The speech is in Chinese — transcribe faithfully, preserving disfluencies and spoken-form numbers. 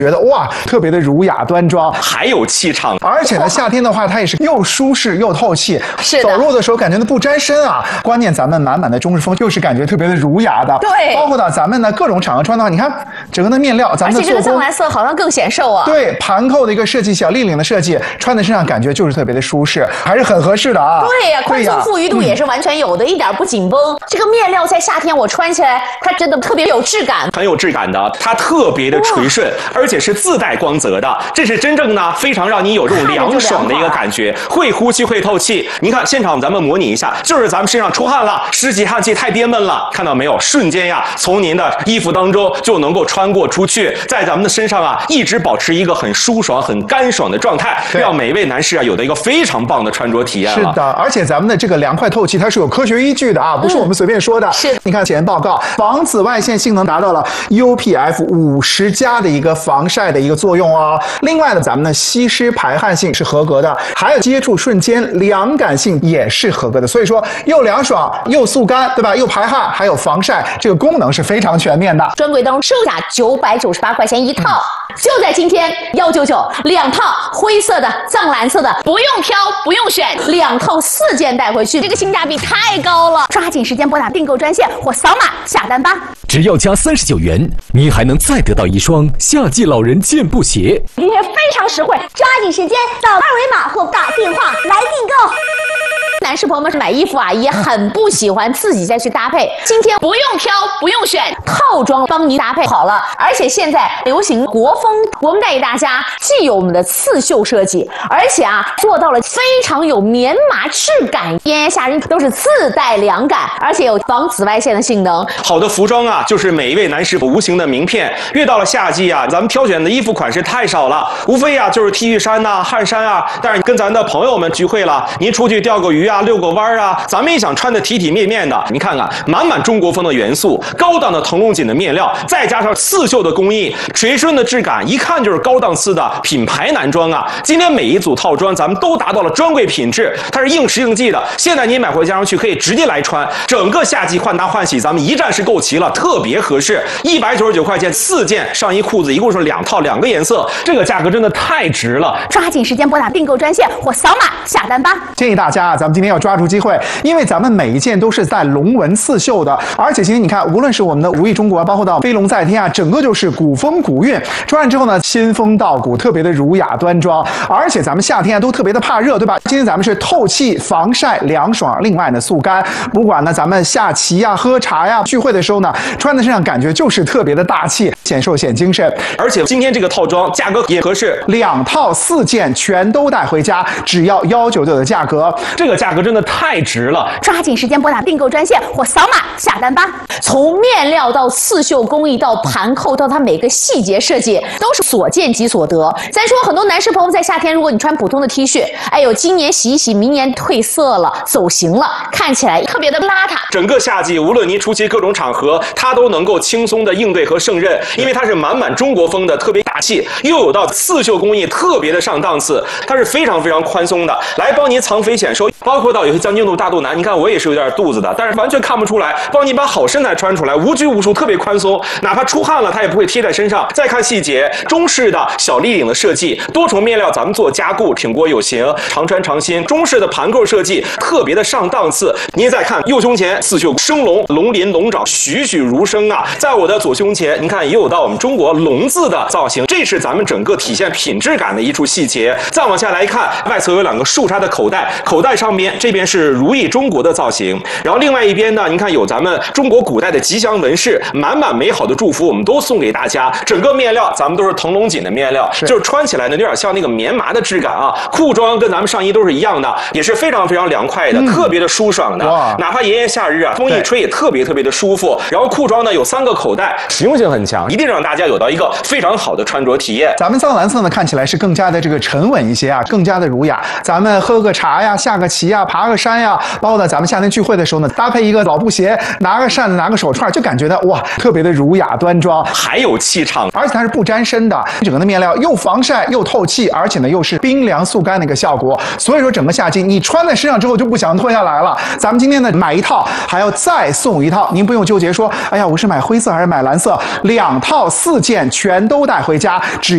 觉得哇，特别的儒雅端庄， 还有气场。 而且呢，夏天的话，它也是又舒适又透气， 是走路的时候感觉都不沾身啊。关键咱们满满的中式风，又是感觉特别的儒雅的。 对， 包括到咱们呢各种场合穿的话，你看整个的面料，咱们的而且这个藏蓝色好像更显瘦啊。 对，盘扣的一个设计，小立领的设计，穿在身上感觉就是特别的舒适，还是很合适的啊。 对呀、啊，宽松富裕度也是完全有的，嗯、一点不紧绷。这个面料在夏天我穿起来，它真的特别有质感， 很有质感的，它特别的垂顺，而且是自带光泽的，这是真正呢非常让你有这种凉爽的一个感觉，会呼吸会透气。你看现场咱们模拟一下，就是咱们身上出汗了，湿气汗气太憋闷了，看到没有？瞬间呀，从您的衣服当中就能够穿过出去，在咱们的身上啊，一直保持一个很舒爽、很干爽的状态，让每位男士啊有的一个非常棒的穿着体验了。 是的，而且咱们的这个凉快透气，它是有科学依据的啊，不是我们随便说的。 嗯、是， 你看前报告，防紫外线性能达到了 U P F 五十 加的一个防晒的一个作用哦。另外呢，咱们的吸湿排汗性是合格的，还有接触瞬间凉感性也是合格的。所以说，又凉爽又速干，对吧？又排汗，还有防晒，这个功能是非常全面的。 专柜当中售价九百九十八块钱一套。嗯就在今天一九九两套灰色的、藏蓝色的，不用挑，不用选，两套四件带回去，这个性价比太高了！抓紧时间拨打订购专线或扫码下单吧。 只要加三十九元，您还能再得到一双夏季老人健步鞋。 今天非常实惠，抓紧时间扫二维码或打电话来订购。 男士朋友们买衣服啊，也很不喜欢自己再去搭配。今天不用挑，不用选，套装帮您搭配好了。而且现在流行国风，我们带给大家既有我们的刺绣设计，而且啊做到了非常有棉麻质感，炎炎夏日都是自带凉感，而且有防紫外线的性能。 好的服装啊，就是每一位男士无形的名片。越到了夏季啊，咱们挑选的衣服款式太少了，无非啊就是 T 恤衫呐、啊、汗衫啊。但是跟咱的朋友们聚会了，您出去钓个鱼啊、遛个弯啊，咱们也想穿的体体面面的。你看看，满满中国风的元素，高档的腾龙锦的面料，再加上刺绣的工艺，垂顺的质感，一看就是高档次的品牌男装啊。今天每一组套装咱们都达到了专柜品质，它是应时应季的。现在您买回家上去可以直接来穿，整个夏季换搭换洗咱们一站式购齐了，特别合适。一百九十九块钱四件上衣裤子，一共是两套两个颜色，这个价格真的太值了。 抓紧时间拨打订购专线或扫码下单吧。 建议大家啊，咱们今天要抓住机会，因为咱们每一件都是带龙纹刺绣的，而且今天你看，无论是我们的如意中国，包括到飞龙在天啊，整个就是古风古韵。穿上之后呢，仙风道骨，特别的儒雅端庄。而且咱们夏天啊都特别的怕热，对吧？今天咱们是透气、防晒、凉爽，另外呢速干。不管呢咱们下棋呀、喝茶呀、聚会的时候呢，穿在身上感觉就是特别的大气，显瘦显精神。 而且今天这个套装价格也合适， 两套四件全都带回家，只要一九九的价格， 这个价格真的太值了。 抓紧时间拨打订购专线或扫码下单吧。从面料到刺绣工艺到盘扣到它每个细节设计，都是所见即所得。咱说很多男士朋友在夏天，如果你穿普通的 T 恤，哎呦，今年洗一洗，明年褪色了、走形了，看起来特别的邋遢。 整个夏季，无论您出席各种场合，它都能够轻松的应对和胜任，因为它是满满中国风的，特别大气，又有到刺绣工艺特别的上档次，它是非常非常宽松的，来帮您藏肥显瘦。包括到有些将军肚、大肚腩，你看我也是有点肚子的，但是完全看不出来，帮你把好身材穿出来，无拘无束，特别宽松，哪怕出汗了，它也不会贴在身上。再看细节，中式的小立领的设计，多重面料咱们做加固，挺过有型，常穿常新。中式的盘扣设计特别的上档次。您再看右胸前刺绣生龙，龙鳞龙爪栩栩如生啊。在我的左胸前，您看也有到我们中国龙字的造型，这是咱们整个体现品质感的一处细节。再往下来看，外侧有两个竖插的口袋，口袋上边这边是如意中国的造型，然后另外一边呢，您看有咱们中国古代的吉祥纹饰，满满美好的祝福我们都送给大家。整个面料咱们都是腾龙锦的面料，是就是穿起来呢有点像那个棉麻的质感啊。裤装跟咱们上衣都是一样的，也是非常非常凉快的，嗯、特别的舒爽的。哪怕炎炎夏日啊，风一吹也特别特别的舒服。然后裤装呢有三个口袋，实用性很强，一定让大家有到一个非常好的穿着体验。 咱们藏蓝色呢看起来是更加的这个沉稳一些啊，更加的儒雅。咱们喝个茶呀，下个棋呀，爬个山呀，包括呢咱们夏天聚会的时候呢，搭配一个老布鞋，拿个扇子，拿个手串，就感觉到哇，特别的儒雅端庄， 还有气场， 而且它是不沾身的，整个的面料又防晒又透气，而且呢又是冰凉速干的一个效果。所以说整个夏季你穿在身上之后就不想脱下来了。咱们今天呢买一套还要再送一套，您不用纠结说，哎呀我是买灰色还是买蓝色，两套四件全都带回家，只